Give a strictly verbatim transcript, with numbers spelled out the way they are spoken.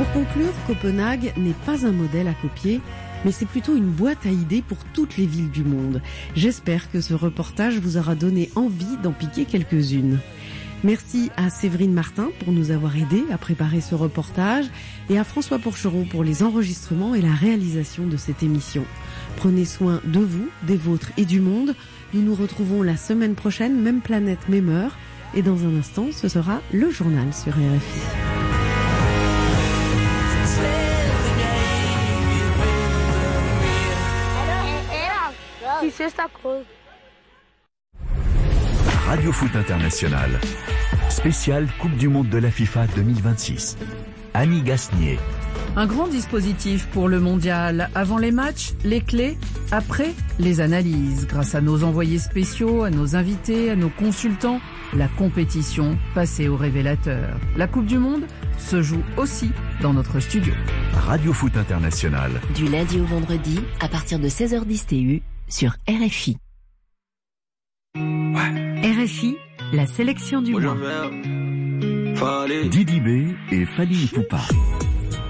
Pour conclure, Copenhague n'est pas un modèle à copier, mais c'est plutôt une boîte à idées pour toutes les villes du monde. J'espère que ce reportage vous aura donné envie d'en piquer quelques-unes. Merci à Séverine Martin pour nous avoir aidés à préparer ce reportage et à François Porcheron pour les enregistrements et la réalisation de cette émission. Prenez soin de vous, des vôtres et du monde. Nous nous retrouvons la semaine prochaine, même planète, même heure. Et dans un instant, ce sera le journal sur R F I. Radio Foot International, spécial Coupe du Monde de la FIFA deux mille vingt-six. Annie Gasnier. Un grand dispositif pour le mondial. Avant les matchs, les clés. Après, les analyses. Grâce à nos envoyés spéciaux, à nos invités, à nos consultants, la compétition passée au révélateur. La Coupe du Monde se joue aussi dans notre studio. Radio Foot International. Du lundi au vendredi, à partir de seize heures dix T U, sur R F I. Ouais. R F I, la sélection du mois. Didi B et Fali Poupa.